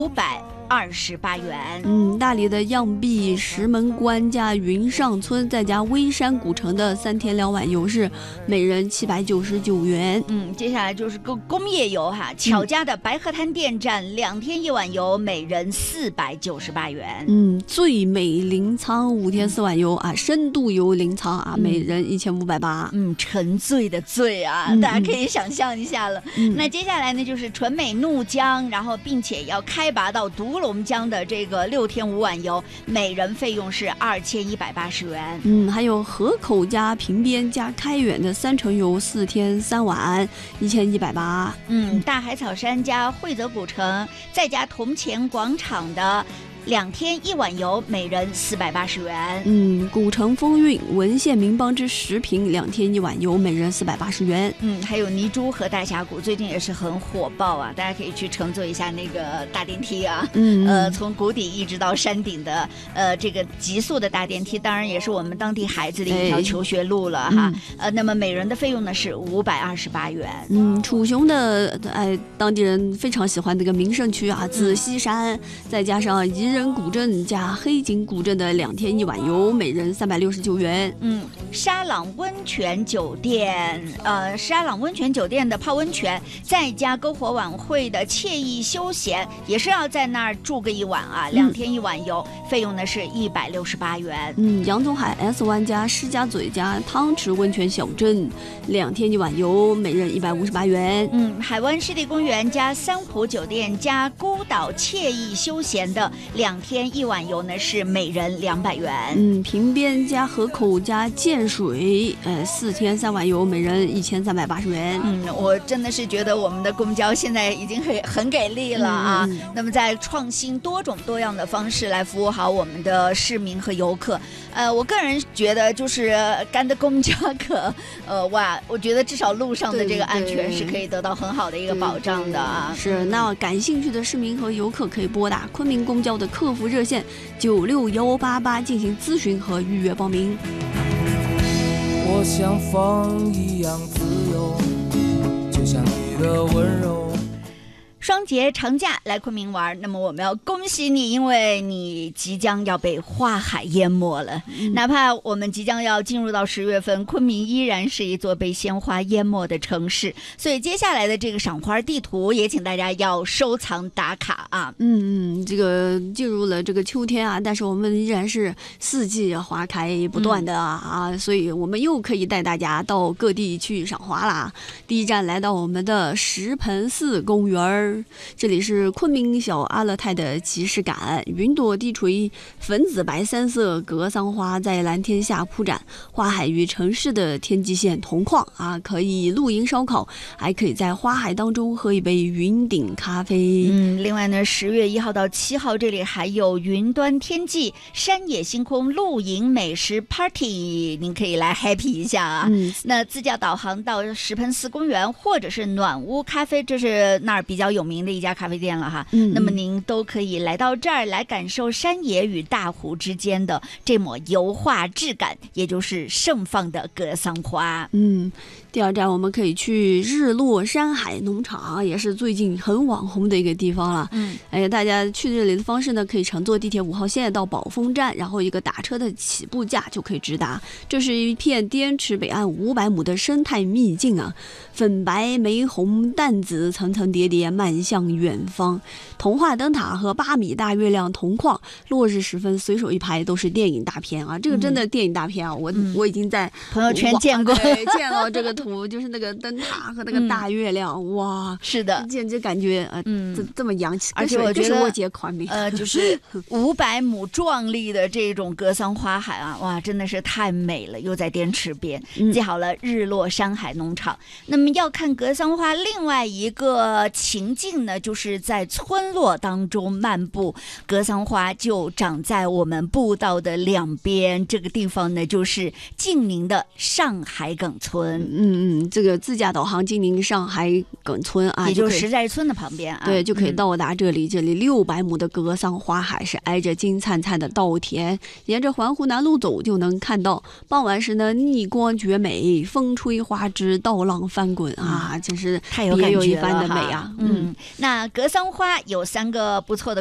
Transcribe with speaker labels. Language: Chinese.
Speaker 1: 528元。
Speaker 2: 大理的漾濞石门关加云上村再加微山古城的3天2晚游是每人799元。
Speaker 1: 接下来就是个工业游哈，巧家的白鹤滩电站2天1晚游，每人498元。
Speaker 2: 最美临沧5天4晚游啊，深度游临沧啊，每人1580。
Speaker 1: 沉醉的醉啊，大家可以想象一下了。那接下来呢，就是纯美怒江，然后并且要开拔到独龙江的这个6天5晚游，每人费用是2180元。
Speaker 2: 还有河口加平边加开远的3城游4天3晚，1180。
Speaker 1: 大海草山加惠泽古城再加铜钱广场的2天1晚游，每人480元。
Speaker 2: 古城风韵文献名邦之10品2天1晚游，每人480元。
Speaker 1: 还有泥珠和大峡谷最近也是很火爆啊，大家可以去乘坐一下那个大电梯啊。从谷底一直到山顶的这个极速的大电梯，当然也是我们当地孩子的一条求学路了哈。那么每人的费用呢是528元。
Speaker 2: 楚雄的当地人非常喜欢这个名胜区啊，紫溪山再加上宜人古镇加黑井古镇的2天1晚游，每人369元。
Speaker 1: 沙朗温泉酒店，沙朗温泉酒店的泡温泉，再加篝火晚会的惬意休闲，也是要在那儿住个1晚啊，2天1晚游，费用呢是168元。
Speaker 2: 洋总海 S 湾加施家嘴加汤池温泉小镇2天1晚游，每人158元。
Speaker 1: 海湾湿地公园加三湖酒店加孤岛惬意休闲的2天1晚游呢是每人200元。
Speaker 2: 平边加河口加建水4天3晚游，每人1380元。
Speaker 1: 我真的是觉得我们的公交现在已经很给力了啊。那么在创新多种多样的方式来服务好我们的市民和游客。我个人觉得就是干的公交可我觉得至少路上的这个安全是可以得到很好的一个保障的啊。
Speaker 2: 是，那感兴趣的市民和游客可以拨打昆明公交的客服热线96188进行咨询和预约报名。
Speaker 3: 我像风一样自由，就像你的温柔。
Speaker 1: 双节长假来昆明玩，那么我们要恭喜你，因为你即将要被花海淹没了。哪怕我们即将要进入到10月份，昆明依然是一座被鲜花淹没的城市。所以接下来的这个赏花地图也请大家要收藏打卡啊。
Speaker 2: 这个进入了这个秋天啊，但是我们依然是4季花开不断的啊，所以我们又可以带大家到各地去赏花啦。第一站来到我们的石盆寺公园，这里是昆明小阿勒泰的即视感，云朵低垂，粉紫白3色格桑花在蓝天下铺展，花海与城市的天际线同框啊，可以露营烧烤，还可以在花海当中喝一杯云顶咖啡。
Speaker 1: 另外呢，10月1号到7号这里还有云端天际山野星空露营美食 party， 您可以来 happy 一下啊。那自驾导航到石盆寺公园或者是暖屋咖啡，这是那儿比较有名的一家咖啡店了哈。那么您都可以来到这儿来感受山野与大湖之间的这抹油画质感，也就是盛放的格桑花。
Speaker 2: 第二站我们可以去日落山海农场，也是最近很网红的一个地方了。大家去这里的方式呢，可以乘坐地铁5号线到宝丰站，然后一个打车的起步价就可以直达。这是一片滇池北岸500亩的生态秘境啊，粉白玫红淡紫层层叠叠漫向远方，童话灯塔和8米大月亮同框，落日时分随手一拍都是电影大片啊！这个真的电影大片啊，我已经在
Speaker 1: 朋友圈见过，
Speaker 2: 见到这个图，就是那个灯塔和那个大月亮，哇，
Speaker 1: 是的，
Speaker 2: 简直感觉这么洋气，
Speaker 1: 而且我觉得
Speaker 2: 我姐款名
Speaker 1: 就是500亩壮丽的这种格桑花海啊，哇，真的是太美了，又在滇池边，记好了，日落山海农场。那么要看格桑花，另外一个情境呢，就是在村落当中漫步，格桑花就长在我们步道的两边。这个地方呢，就是晋宁的上海埂村。
Speaker 2: 这个自驾导航进宁上海埂村啊，
Speaker 1: 也就是石寨村的旁边啊，
Speaker 2: 对，就可以到达这里。这里600亩的格桑花海是挨着金灿灿的稻田，沿着环湖南路走就能看到。傍晚时呢，逆光绝美，风吹花枝，稻浪翻滚啊，真是
Speaker 1: 太有感觉了，
Speaker 2: 别有一番的美啊。
Speaker 1: 那格桑花有3个不错的